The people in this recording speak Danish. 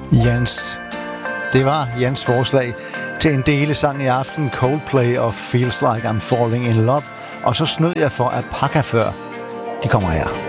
Jans. Det var Jans forslag til en delesang i aften, Coldplay og Feels Like I'm Falling in Love. Og så snød jeg for at pakke før. De kommer her.